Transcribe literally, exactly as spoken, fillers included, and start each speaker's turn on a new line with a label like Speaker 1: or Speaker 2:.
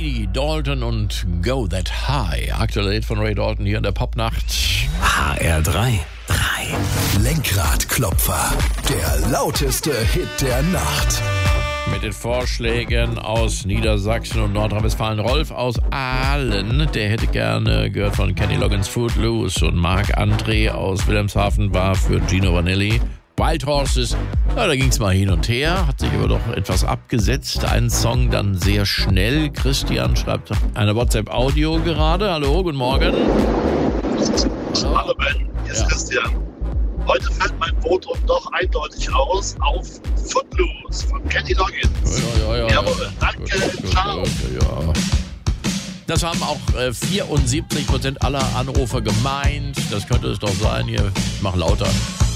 Speaker 1: Ray Dalton und Go That High. Aktuell Lied von Ray Dalton hier in der Popnacht.
Speaker 2: H R drei. drei.
Speaker 3: Lenkradklopfer. Der lauteste Hit der Nacht.
Speaker 1: Mit den Vorschlägen aus Niedersachsen und Nordrhein-Westfalen. Rolf aus Aalen, der hätte gerne gehört von Kenny Loggins Footloose. Und Marc André aus Wilhelmshaven war für Gino Vanelli Wild Horses. Ja, da ging es mal hin und her, hat sich aber doch etwas abgesetzt. Ein Song dann sehr schnell. Christian schreibt eine WhatsApp-Audio gerade. Hallo, guten Morgen.
Speaker 4: Hallo Ben, hier ist
Speaker 1: Ja.
Speaker 4: Christian. Heute fällt mein Votum doch eindeutig aus auf Footloose von Kenny Loggins.
Speaker 1: Ja, ja, ja.
Speaker 4: Jawohl, danke,
Speaker 1: Gut, gut,
Speaker 4: ciao.
Speaker 1: gut, ja. Das haben auch äh, vierundsiebzig Prozent aller Anrufer gemeint. Das könnte es doch sein. Hier, ich mach lauter.